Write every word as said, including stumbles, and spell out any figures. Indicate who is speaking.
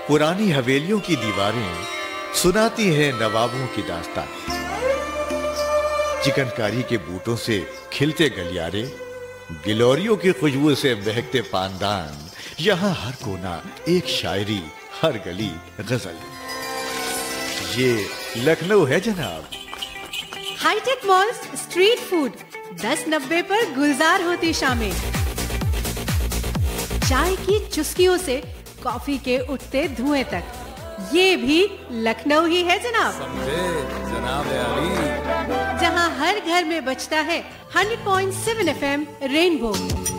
Speaker 1: पुरानी हवेलियों की दीवारें सुनाती हैं नवाबों की दास्तान। चिकनकारी के बूटों से खिलते गलियारे, गिलोरियों की खुशबू से महकते पानदान, यहाँ हर कोना एक शायरी, हर गली गजल। ये लखनऊ है जनाब।
Speaker 2: हाईटेक मॉल्स स्ट्रीट फूड दस नब्बे पर गुलजार होती शामें। चाय की चुस्कियों से कॉफी के उठते धुएं तक, ये भी लखनऊ ही है जनाब।
Speaker 3: समझे जनाब अली।
Speaker 2: जहां हर घर में बजता है hundred point seven F M rainbow.